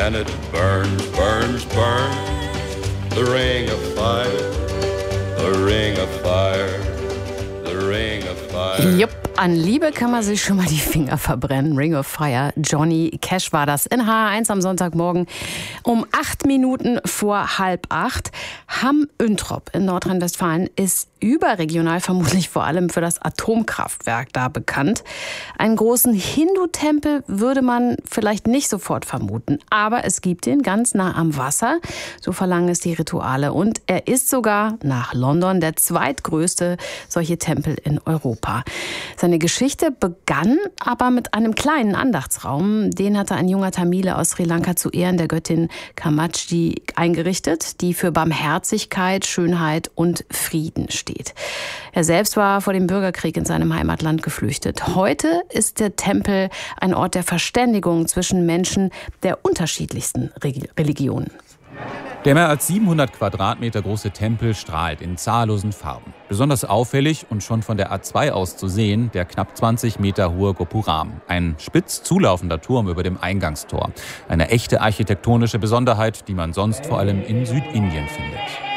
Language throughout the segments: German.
and it burns, burns, burns. The ring of fire, the ring of fire, the ring of fire. Jupp, an Liebe kann man sich schon mal die Finger verbrennen. Ring of Fire, Johnny Cash war das. In HR1 am Sonntagmorgen um 8 Minuten vor 7:30. Hamm-Üntrop in Nordrhein-Westfalen ist überregional vermutlich vor allem für das Atomkraftwerk da bekannt. Einen großen Hindu-Tempel würde man vielleicht nicht sofort vermuten, aber es gibt ihn ganz nah am Wasser, so verlangen es die Rituale. Und er ist sogar nach London der zweitgrößte solche Tempel in Europa. Seine Geschichte begann aber mit einem kleinen Andachtsraum. Den hatte ein junger Tamile aus Sri Lanka zu Ehren der Göttin Kamachi eingerichtet, die für Barmherzigkeit, Schönheit und Frieden steht. Er selbst war vor dem Bürgerkrieg in seinem Heimatland geflüchtet. Heute ist der Tempel ein Ort der Verständigung zwischen Menschen der unterschiedlichsten Religionen. Der mehr als 700 Quadratmeter große Tempel strahlt in zahllosen Farben. Besonders auffällig und schon von der A2 aus zu sehen, der knapp 20 Meter hohe Gopuram. Ein spitz zulaufender Turm über dem Eingangstor. Eine echte architektonische Besonderheit, die man sonst vor allem in Südindien findet.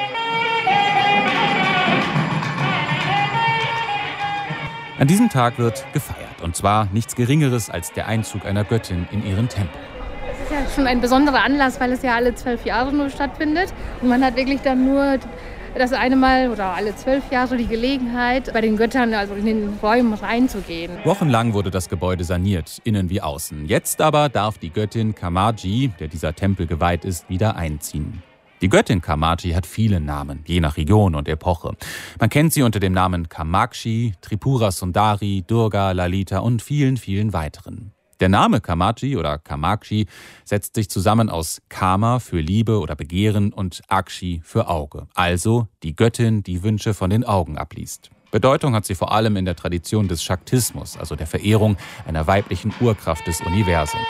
An diesem Tag wird gefeiert. Und zwar nichts Geringeres als der Einzug einer Göttin in ihren Tempel. Das ist ja schon ein besonderer Anlass, weil es ja alle 12 Jahre nur stattfindet. Und man hat wirklich dann nur das eine Mal oder alle 12 Jahre so die Gelegenheit, bei den Göttern, also in den Räumen reinzugehen. Wochenlang wurde das Gebäude saniert, innen wie außen. Jetzt aber darf die Göttin Kamachi, der dieser Tempel geweiht ist, wieder einziehen. Die Göttin Kamachi hat viele Namen, je nach Region und Epoche. Man kennt sie unter dem Namen Kamakshi, Tripura Sundari, Durga, Lalita und vielen, vielen weiteren. Der Name Kamachi oder Kamakshi setzt sich zusammen aus Kama für Liebe oder Begehren und Akshi für Auge. Also die Göttin, die Wünsche von den Augen abliest. Bedeutung hat sie vor allem in der Tradition des Shaktismus, also der Verehrung einer weiblichen Urkraft des Universums.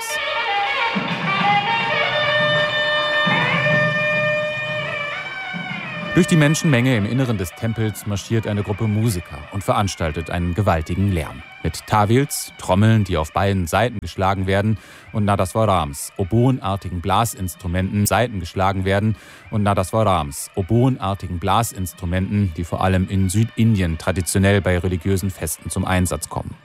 Durch die Menschenmenge im Inneren des Tempels marschiert eine Gruppe Musiker und veranstaltet einen gewaltigen Lärm. Mit Tawils, Trommeln, die auf beiden Seiten geschlagen werden, und Nadaswarams, oboenartigen Blasinstrumenten, die vor allem in Südindien traditionell bei religiösen Festen zum Einsatz kommen.